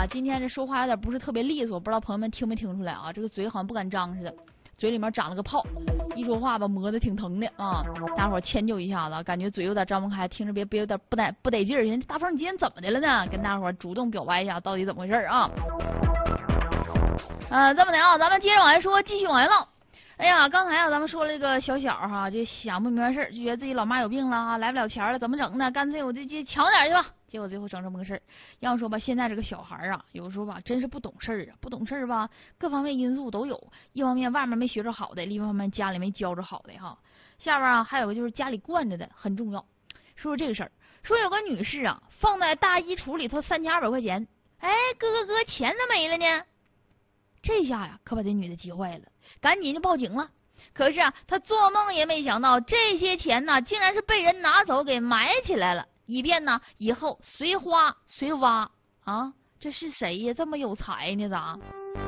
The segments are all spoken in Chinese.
呀，今天这说话有点不是特别利索，不知道朋友们听没听出来啊？这个嘴好像不敢张似的，嘴里面长了个泡，一说话吧磨得挺疼的啊！大伙儿迁就一下子，感觉嘴有点张不开，听着别有点不得劲儿。大凤，你今天怎么的了呢？跟大伙儿主动表白一下，到底怎么回事啊？这么的啊，咱们接着往下说，继续往下唠。哎呀，刚才啊，咱们说了这个小哈，就想不明白事儿，就觉得自己老妈有病了啊，来不了钱了，怎么整呢？干脆我就抢点去吧。结果最后整这么个事儿。要说吧，现在这个小孩啊，有时候吧，真是不懂事儿啊，不懂事儿吧，各方面因素都有。一方面外面没学着好的，另一方面家里没教着好的哈。下边啊，还有个就是家里惯着的很重要。说说这个事儿，说有个女士啊，放在大衣橱里头3200块钱，哎，哥，钱怎么没了呢？这下呀，可把这女的急坏了，赶紧就报警了。可是啊，她做梦也没想到，这些钱呢，竟然是被人拿走给埋起来了，以便呢以后随花随挖啊！这是谁呀？这么有才呢？咋？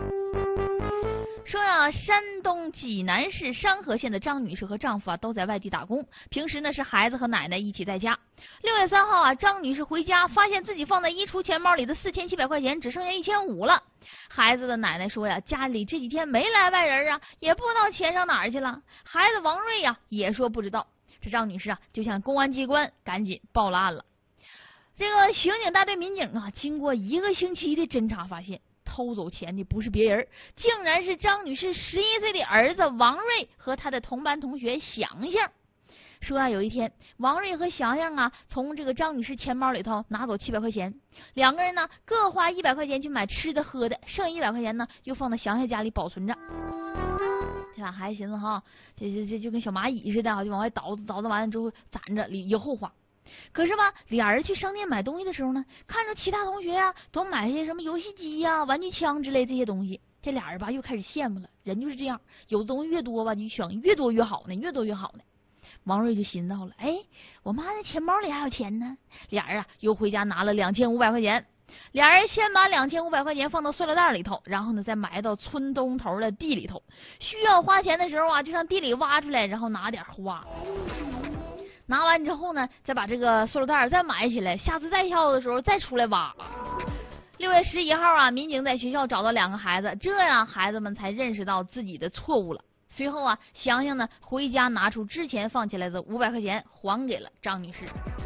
说呀，山东济南市商河县的张女士和丈夫啊都在外地打工，平时呢是孩子和奶奶一起在家。6月3号啊，张女士回家，发现自己放在衣橱钱包里的4700块钱只剩下1500了。孩子的奶奶说呀，家里这几天没来外人啊，也不知道钱上哪儿去了。孩子王瑞呀也说不知道。这张女士啊就向公安机关赶紧报了案了。这个刑警大队民警啊，经过1个星期的侦查，发现偷走钱的不是别人，竟然是张女士11岁的儿子王瑞和他的同班同学祥祥。说啊，有一天王瑞和祥祥啊从这个张女士钱包里头拿走700块钱，两个人呢各花100块钱去买吃的喝的，剩下100块钱呢又放到祥祥家里保存着。这俩孩子寻思哈，这就跟小蚂蚁似的，就往外倒完了之后攒着以后花。可是吧，俩人去商店买东西的时候呢，看着其他同学啊都买些什么游戏机呀、玩具枪之类这些东西，这俩人吧又开始羡慕了。人就是这样，有的东西越多吧，你想越多越好呢，越多越好呢。王瑞就寻到了，哎，我妈那钱包里还有钱呢。俩人啊又回家拿了2500块钱，俩人先把2500块钱放到塑料袋里头，然后呢再埋到村东头的地里头，需要花钱的时候啊就上地里挖出来，然后拿点花。拿完之后呢，再把这个塑料袋再埋起来，下次再要的时候再出来挖。6月11号啊，民警在学校找到2个孩子，这样孩子们才认识到自己的错误了。随后啊，祥祥呢回家拿出之前放起来的500块钱还给了张女士。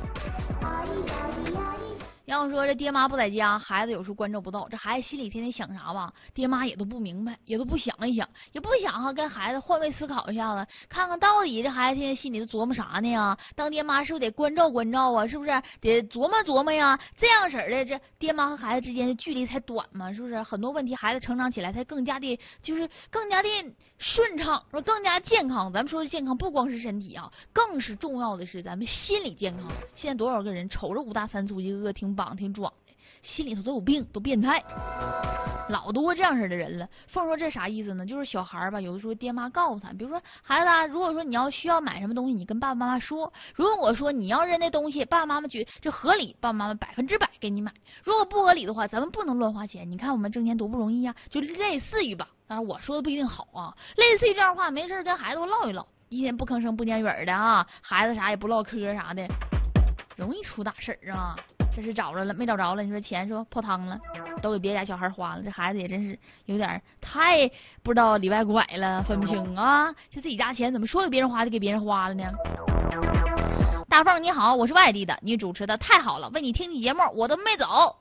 要说这爹妈不在家，孩子有时候关照不到，这孩子心里天天想啥吧，爹妈也都不明白，也都不想一想，也不想跟孩子换位思考一下子，看看到底这孩子天天心里都琢磨啥呢呀？当爹妈是不是得关照关照啊？是不是得琢磨琢磨呀？这样式儿的，这爹妈和孩子之间的距离才短嘛？是不是？很多问题孩子成长起来才更加的顺畅，说更加健康。咱们说的健康不光是身体啊，更是重要的是咱们心理健康。现在多少个人瞅着5大3粗，一个个挺膀挺壮的，心里头都有病，都变态，老多这样式的人了。凤说这啥意思呢？就是小孩吧，有的时候爹妈告诉他，比如说孩子啊，如果说你要需要买什么东西，你跟爸爸妈妈说，如果说你要认那东西，爸爸妈妈觉得这合理，爸爸妈妈100%给你买，如果不合理的话，咱们不能乱花钱。你看我们挣钱多不容易啊，就类似于吧，当然我说的不一定好啊，类似于这样的话，没事跟孩子唠一唠，一天不吭声不粘语的啊，孩子啥也不唠嗑啥的，容易出大事儿啊。这是找着了没找着了？你说钱说泡汤了，都给别家小孩花了，这孩子也真是有点太不知道里外拐了，分不清啊！就自己家钱怎么说给别人花就给别人花了呢？大凤你好，我是外地的，你主持的太好了，为你听你节目我都没走，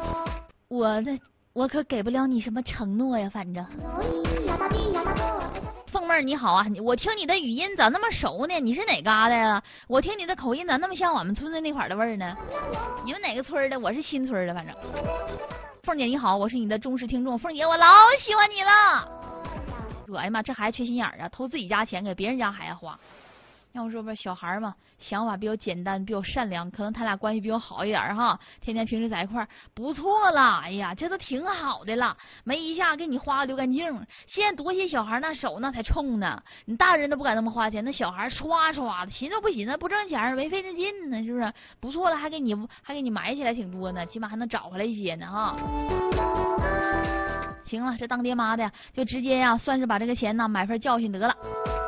我可给不了你什么承诺呀，反正。凤妹儿你好啊，我听你的语音咋那么熟呢？你是哪嘎达呀？我听你的口音咋那么像我们村子那块儿的味儿呢？你们哪个村的？我是新村的，反正。凤姐你好，我是你的忠实听众，凤姐我老喜欢你了。说哎呀妈，这孩子缺心眼儿啊，偷自己家钱给别人家孩子花。要我说吧，小孩嘛，想法比较简单，比较善良，可能他俩关系比较好一点哈，天天平时在一块儿不错了。哎呀，这都挺好的了，没一下给你花流干净。现在多些小孩那手那才冲呢，你大人都不敢那么花钱，那小孩刷刷的，寻思不寻思不挣钱没费这劲呢，是不是？不错了，还给你埋起来挺多呢，起码还能找回来一些呢哈。行了，这当爹妈的就直接呀，算是把这个钱呢买份教训得了。